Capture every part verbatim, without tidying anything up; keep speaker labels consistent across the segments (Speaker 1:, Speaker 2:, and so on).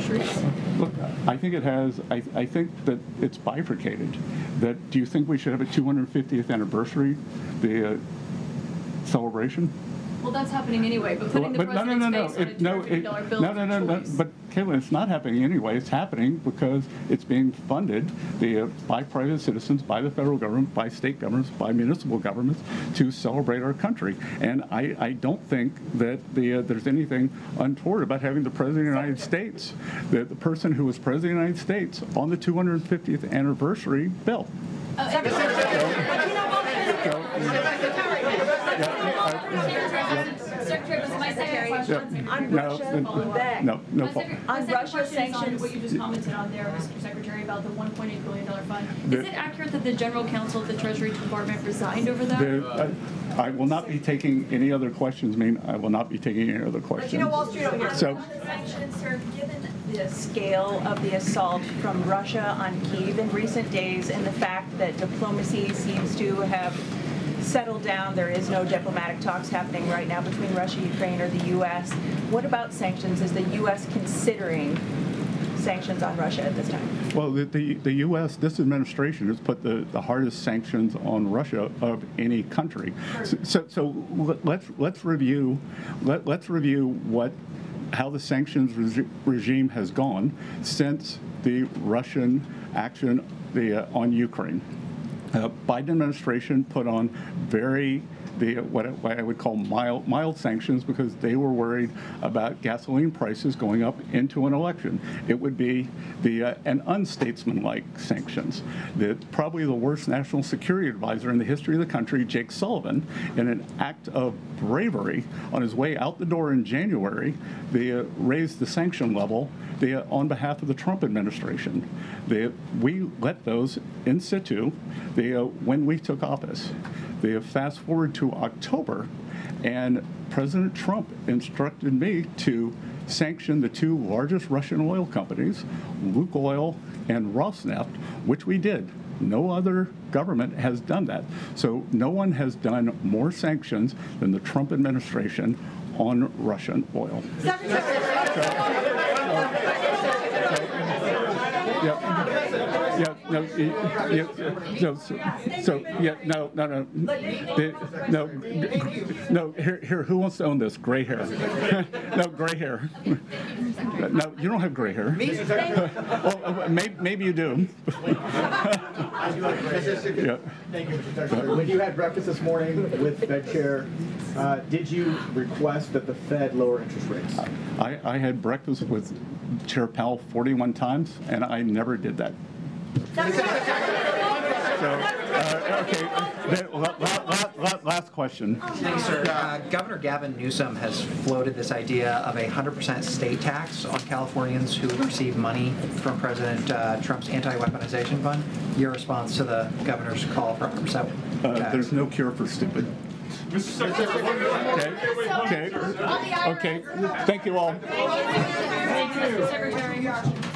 Speaker 1: treasuries?
Speaker 2: Look, I think it has, I, I think that it's bifurcated. That, do you think we should have a two hundred fiftieth anniversary, the uh, celebration?
Speaker 1: Well, that's happening anyway, but putting the
Speaker 2: But no, no,
Speaker 1: president's
Speaker 2: no, no,
Speaker 1: face on a
Speaker 2: it,
Speaker 1: two
Speaker 2: no,
Speaker 1: hundred fifty dollar
Speaker 2: it,
Speaker 1: bill
Speaker 2: no, no, no, no,
Speaker 1: choice.
Speaker 2: but Caitlin, it's not happening anyway. It's happening because it's being funded the, uh, by private citizens, by the federal government, by state governments, by municipal governments to celebrate our country. And I, I don't think that the, uh, there's anything untoward about having the President of the United States, the, the person who was President of the United States, on the two hundred fiftieth anniversary bill.
Speaker 1: Uh,
Speaker 2: So,
Speaker 1: Secretary, was my second question.
Speaker 3: On
Speaker 2: No,
Speaker 3: Russia,
Speaker 2: no,
Speaker 3: back.
Speaker 2: no, no.
Speaker 1: My second- my
Speaker 3: On
Speaker 1: second
Speaker 3: Russia
Speaker 1: question is on
Speaker 3: sanctions.
Speaker 1: what you just commented on there, Mister Secretary, about the one point eight billion dollar fund.
Speaker 2: The-
Speaker 1: Is it accurate that the General Counsel of the Treasury Department resigned over that?
Speaker 2: The, uh, I will not be taking any other questions, I mean, I will not be taking any other questions.
Speaker 3: But you know, Wall Street over here.
Speaker 2: So-
Speaker 3: On the sanctions, sir, given the scale of the assault from Russia on Kyiv in recent days and the fact that diplomacy seems to have settled down, there is no diplomatic talks happening right now between Russia, Ukraine, or the U S. What about sanctions? Is the U S considering sanctions on Russia at this time?
Speaker 2: Well, the, the, the U S, this administration has put the, the hardest sanctions on Russia of any country. So, so, so let's, let's review, let, let's review what, how the sanctions regi- regime has gone since the Russian action the, uh, on Ukraine. Uh, Biden administration put on very the what, I- what I would call mild mild sanctions because they were worried about gasoline prices going up into an election. It would be the uh, an unstatesmanlike sanctions. The probably the worst national security advisor in the history of the country, Jake Sullivan, in an act of bravery on his way out the door in January, they uh, raised the sanction level the, uh, on behalf of the Trump administration. They, we let those in situ the, uh, when we took office. They have fast forward to October, and President Trump instructed me to sanction the two largest Russian oil companies, Lukoil and Rosneft, which we did. No other government has done that. So no one has done more sanctions than the Trump administration on Russian oil. So, so, yeah. Yeah, no, yeah, no, so, so, yeah, no, no, no, the, no, no, here, here, who wants to own this? Gray hair. No, gray hair. No, you don't have gray hair. Well, maybe, maybe you do.
Speaker 4: I do have gray hair.
Speaker 2: Yeah.
Speaker 4: Thank you, Mister Secretary. When you had breakfast this morning with Fed Chair, uh, did you request that the Fed lower interest rates?
Speaker 2: I, I had breakfast with Chair Powell forty-one times, and I never did that. So, uh, okay, the, la, la, la, last question.
Speaker 5: Thanks, sir. Uh, Governor Gavin Newsom has floated this idea of a one hundred percent state tax on Californians who receive money from President uh, Trump's anti-weaponization fund. Your response to the governor's call for one hundred percent
Speaker 2: Uh,
Speaker 5: tax?
Speaker 2: there's no cure for stupid.
Speaker 6: Mister Secretary.
Speaker 2: Okay, okay, okay. Thank you all.
Speaker 1: Thank you, Mister Secretary.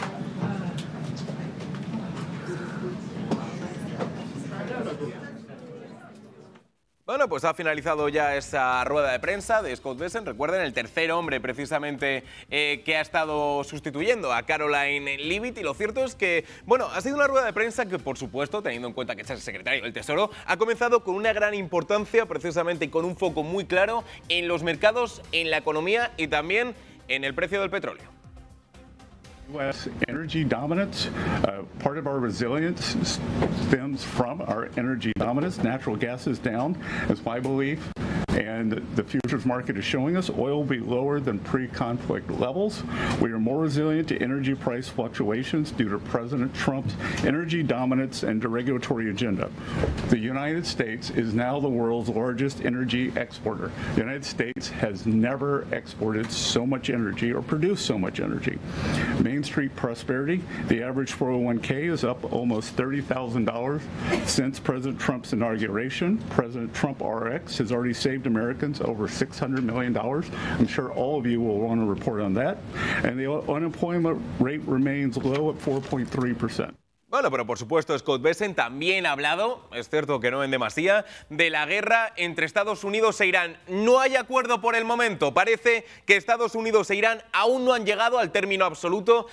Speaker 7: Bueno, pues ha finalizado ya esa rueda de prensa de Scott Bessent. Recuerden, el tercer hombre precisamente eh, que ha estado sustituyendo a Caroline Leavitt. Y lo cierto es que, bueno, ha sido una rueda de prensa que, por supuesto, teniendo en cuenta que es el secretario del Tesoro, ha comenzado con una gran importancia, precisamente, y con un foco muy claro en los mercados, en la economía y también en el precio del petróleo.
Speaker 2: U S energy dominance. Uh, part of our resilience stems from our energy dominance. Natural gas is down, is my belief. And the futures market is showing us oil will be lower than pre-conflict levels. We are more resilient to energy price fluctuations due to President Trump's energy dominance and deregulatory agenda. The United States is now the world's largest energy exporter. The United States has never exported so much energy or produced so much energy. Main Street Prosperity, the average four oh one k is up almost thirty thousand dollars since President Trump's inauguration. President Trump R X has already saved Americans over six hundred million dollars. I'm sure all of you will want to report on that. And the unemployment rate remains low at four point three percent.
Speaker 7: Bueno, pero por supuesto Scott Bessent también ha hablado, es cierto que no en demasía, de la guerra entre Estados Unidos e Irán. No hay acuerdo por el momento. Parece que Estados Unidos e Irán aún no han llegado al término absoluto